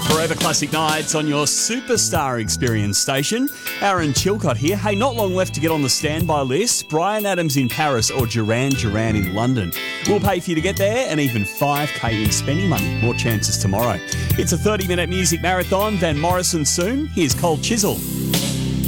Forever Classic Nights on your Superstar Experience station. Aaron Chilcott here. Hey, not long left to get on the standby list. Bryan Adams in Paris or Duran Duran in London. We'll pay for you to get there and even $5,000 in spending money. More chances tomorrow. It's a 30-minute music marathon. Van Morrison soon. Here's Cold Chisel.